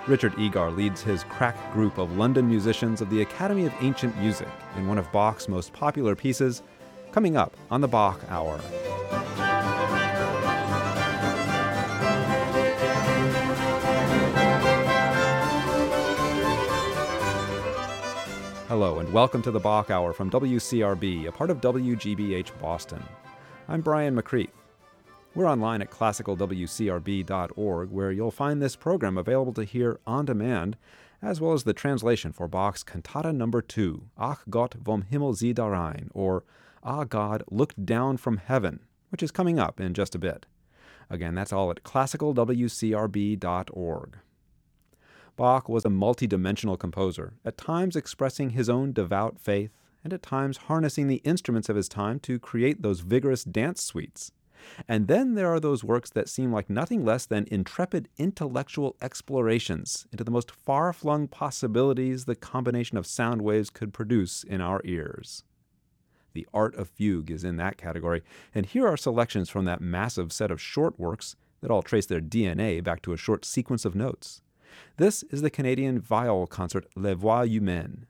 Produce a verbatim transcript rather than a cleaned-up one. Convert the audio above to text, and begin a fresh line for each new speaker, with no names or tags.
Richard Egar leads his crack group of London musicians of the Academy of Ancient Music in one of Bach's most popular pieces, coming up on the Bach Hour. Hello and welcome to the Bach Hour from W C R B, a part of W G B H Boston. I'm Brian McCreath. We're online at classical w c r b dot org, where you'll find this program available to hear on demand, as well as the translation for Bach's Cantata Number Two, Ach Gott vom Himmel sieh darein, or Ah God, Look Down from Heaven, which is coming up in just a bit. Again, that's all at classical w c r b dot org. Bach was a multi-dimensional composer, at times expressing his own devout faith, and at times harnessing the instruments of his time to create those vigorous dance suites. And then there are those works that seem like nothing less than intrepid intellectual explorations into the most far-flung possibilities the combination of sound waves could produce in our ears. The Art of Fugue is in that category, and here are selections from that massive set of short works that all trace their D N A back to a short sequence of notes. This is the Canadian viol concert Les Voix Humaines,